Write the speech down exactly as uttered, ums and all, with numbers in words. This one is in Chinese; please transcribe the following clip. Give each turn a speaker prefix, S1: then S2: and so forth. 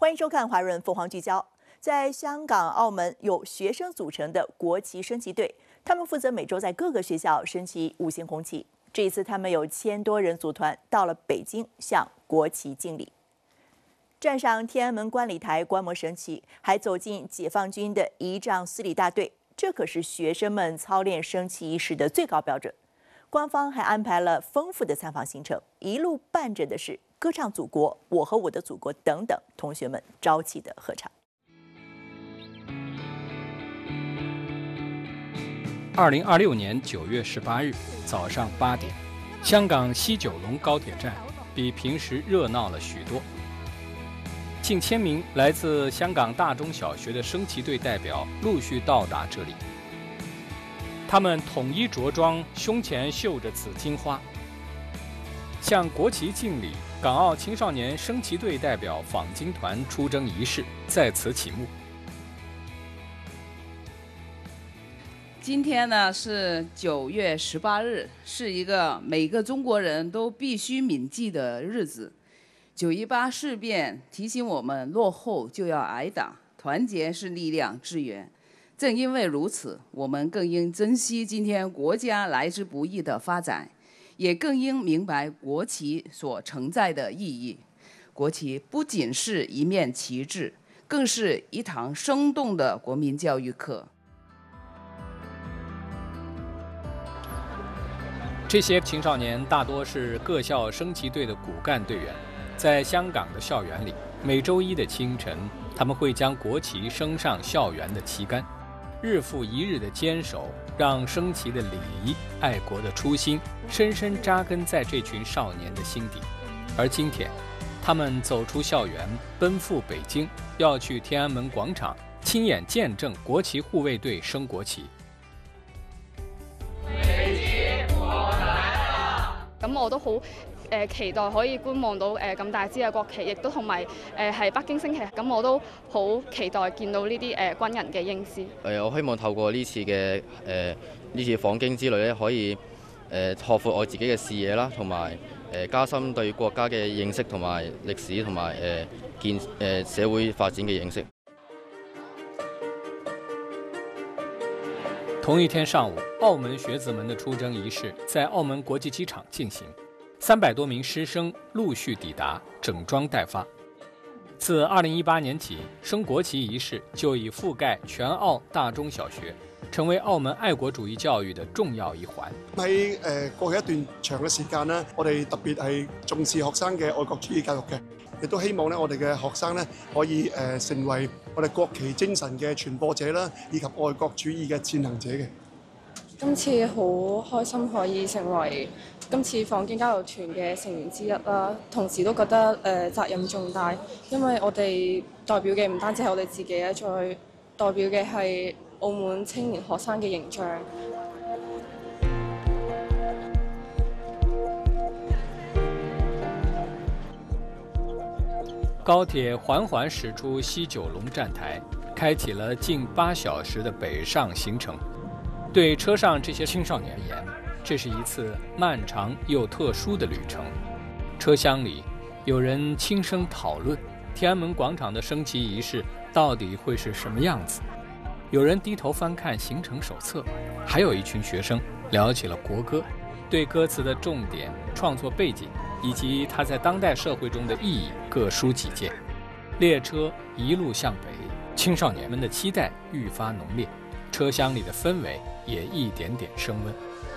S1: 欢迎收看《华润凤凰聚焦》。在香港、澳门有学生组成的国旗升旗队，他们负责每周在各个学校升起五星红旗。这一次，他们有千多人组团到了北京，向国旗敬礼。站上天安门观礼台观摩升旗，还走进解放军的仪仗司礼大队，这可是学生们操练升旗仪式的最高标准。官方还安排了丰富的参访行程，一路伴着的是歌唱祖国、我和我的祖国等等同学们朝气的合唱。
S2: 二零二六年九月十八日早上八点，香港西九龙高铁站比平时热闹了许多。近千名来自香港大中小学的升旗队代表陆续到达这里，他们统一着装，胸前绣着紫荆花，向国旗敬礼。港澳青少年升旗队代表访京团出征仪式在此启幕。
S3: 今天呢是九月十八日，是一个每个中国人都必须铭记的日子。九一八事变提醒我们，落后就要挨打，团结是力量之源。正因为如此，我们更应珍惜今天国家来之不易的发展，也更应明白国旗所承载的意义。国旗不仅是一面旗帜，更是一堂生动的国民教育课。
S2: 这些青少年大多是各校升旗队的骨干队员，在香港的校园里，每周一的清晨，他们会将国旗升上校园的旗杆。日复一日的坚守，让升旗的礼仪、爱国的初心深深扎根在这群少年的心底。而今天，他们走出校园，奔赴北京，要去天安门广场亲眼见证国旗护卫队升國旗。
S4: 咁我都好誒期待可以觀望到誒咁大支嘅國旗，亦都同埋誒係北京升旗，咁我都好期待見到呢啲誒軍人嘅英姿。
S5: 誒，我希望透過呢次嘅誒呢次訪京之旅咧，可以誒拓闊我自己嘅視野啦，同埋誒加深對國家嘅認識同埋歷史同埋誒建誒社會發展嘅認識。
S2: 同一天上午，澳門學子們的出征儀式在澳門國際機場進行，三百多名師生陸續抵達，整裝待發。自二零一八年起，升國旗儀式就已覆蓋全澳大中小學，成為澳門愛國主義教育的重要一環。
S6: 喺誒過去一段長嘅時間咧，我哋特別係重視學生嘅愛國主義教育嘅。亦都希望咧，我哋嘅學生咧可以誒成為我哋國旗精神嘅傳播者啦，以及愛國主義嘅踐行者嘅。
S7: 今次好開心可以成為今次訪京交流團嘅成員之一啦，同時都覺得誒、呃、責任重大，因為我哋代表嘅唔單止係我哋自己咧，再代表嘅係澳門青年學生嘅形象。
S2: 高鐵緩緩駛出西九龍站台，開啟了近八小時的北上行程。對車上這些青少年而言，這是一次漫長又特殊的旅程。車廂裡，有人輕聲討論天安門廣場的升旗儀式到底會是什麼樣子，有人低頭翻看行程手冊，還有一群學生聊起了國歌，對歌詞的重點、創作背景以及它在當代社會中的意義各抒己見。列車一路向北，青少年們的期待愈發濃烈，車廂裡的氛圍也一點點升溫。